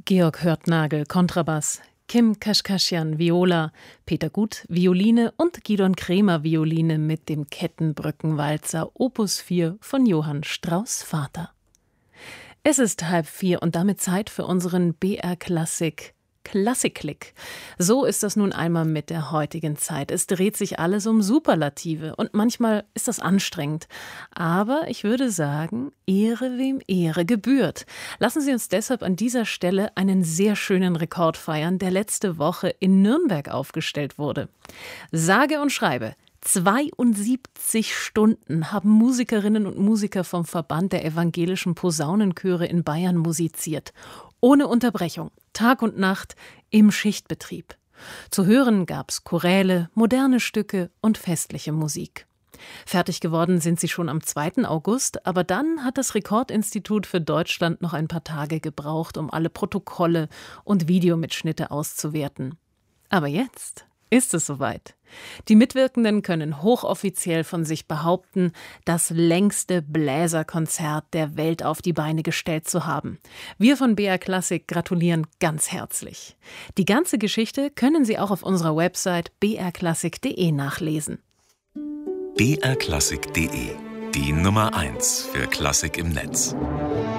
Georg Hörtnagel, Kontrabass, Kim Kaschkaschian, Viola, Peter Gut, Violine und Gidon Kremer, Violine mit dem Kettenbrückenwalzer Opus 4 von Johann Strauss Vater. Es ist 3:30 und damit Zeit für unseren BR Klassik Klassik-Klick. So ist das nun einmal mit der heutigen Zeit. Es dreht sich alles um Superlative und manchmal ist das anstrengend. Aber ich würde sagen, Ehre wem Ehre gebührt. Lassen Sie uns deshalb an dieser Stelle einen sehr schönen Rekord feiern, der letzte Woche in Nürnberg aufgestellt wurde. Sage und schreibe, 72 Stunden haben Musikerinnen und Musiker vom Verband der evangelischen Posaunenchöre in Bayern musiziert. Ohne Unterbrechung, Tag und Nacht, im Schichtbetrieb. Zu hören gab's Choräle, moderne Stücke und festliche Musik. Fertig geworden sind sie schon am 2. August, aber dann hat das Rekordinstitut für Deutschland noch ein paar Tage gebraucht, um alle Protokolle und Videomitschnitte auszuwerten. Aber jetzt ist es soweit. Die Mitwirkenden können hochoffiziell von sich behaupten, das längste Bläserkonzert der Welt auf die Beine gestellt zu haben. Wir von BR Klassik gratulieren ganz herzlich. Die ganze Geschichte können Sie auch auf unserer Website brklassik.de nachlesen. brklassik.de, die Nummer 1 für Klassik im Netz.